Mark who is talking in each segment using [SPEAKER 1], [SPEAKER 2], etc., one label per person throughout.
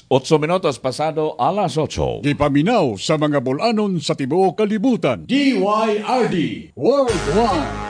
[SPEAKER 1] 8 minutos pasado alas 8.
[SPEAKER 2] Gipaminaw sa mga bulanon sa tibuok kalibutan. DYRD Worldwide.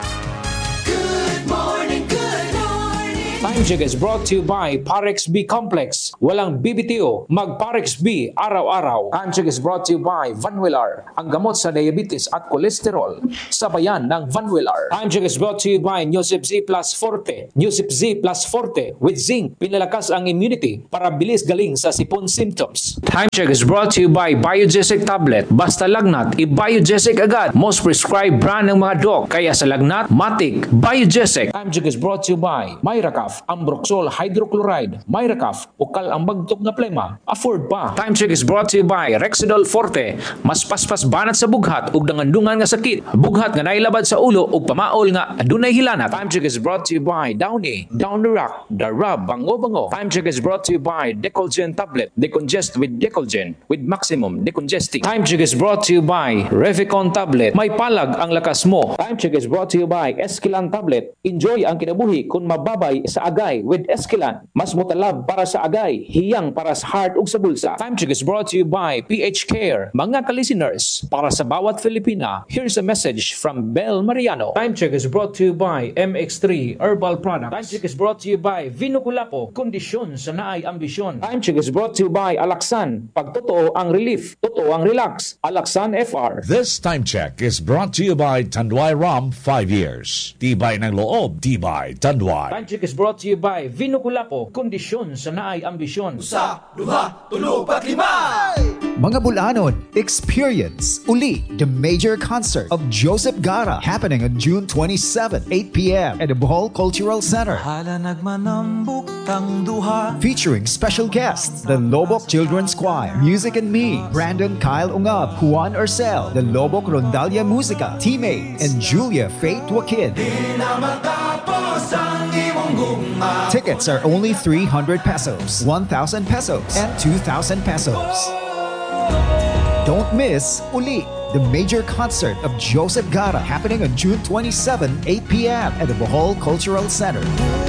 [SPEAKER 3] Time check is brought to you by Parex B Complex. Walang BBTO, mag Parex B araw-araw. Time check is brought to you by Vanwillar, ang gamot sa diabetes at kolesterol. Sabayan ng Vanwillar. Time check is brought to you by Nusip Z Plus Forte. Nusip Z Plus Forte with zinc, pinalakas ang immunity para bilis galing sa sipon symptoms. Time check is brought to you by Biogesic Tablet. Basta lagnat, i-Biogesic agad. Most prescribed brand ng mga doc. Kaya sa lagnat, matik, Biogesic. Time check is brought to you by Myracaf, Ambroxol Hydrochloride, Myracaf, ukal ang bagtok na plema, afford pa. Time check is brought to you by Rexidol Forte. Mas paspas banat sa bughat ug dangandungan nga sakit, bughat nga nailabad sa ulo ug pamaol nga adunay hilanat. Time check is brought to you by Downy, Down the Rock, The Rub, bango-bango. Time check is brought to you by Decolgen Tablet, decongest with Decolgen with maximum decongesting. Time check is brought to you by Revicon Tablet, may palag ang lakas mo. Time check is brought to you by Esquilan Tablet. Enjoy ang kinabuhi kung mababay sa agay with Esquilan. Mas mutalab para sa agay, hiyang para sa heart ug sa bulsa. Time check is brought to you by PH Care. Mga ka-listeners, para sa bawat Filipina, here's a message from Bel Mariano. Time check is brought to you by MX3 Herbal Products. Time check is brought to you by Vinoculapo, kondisyon sa naay ambisyon. Time check is brought to you by Alaxan. Pag totoo ang relief, totoo ang relax. Alaxan FR.
[SPEAKER 1] This time check is brought to you by Tanduay Rum 5 years. Tibay ng loob, tibay Tanduay.
[SPEAKER 3] Time check is brought to you by Vinoculapo, kondisyon sa naay ambisyon.
[SPEAKER 4] Sa, duha, tulo, pat, lima!
[SPEAKER 5] Mga Bulanon, experience uli the major concert of Joseph Gara happening on June 27, 8 p.m. at the Bohol Cultural Center.
[SPEAKER 4] Hala nagmanambuk tang duha.
[SPEAKER 5] Featuring special guests, the Lobok Children's Choir, Music and Me, Brandon Kyle Ungab, Juan Urcel, the Lobok Rondalia Musica, Teammates, and Julia Faith Wakid. Tickets are only 300 pesos, 1,000 pesos, and 2,000 pesos. Don't miss Uli, the major concert of Joseph Gara happening on June 27, 8 p.m. at the Bohol Cultural Center.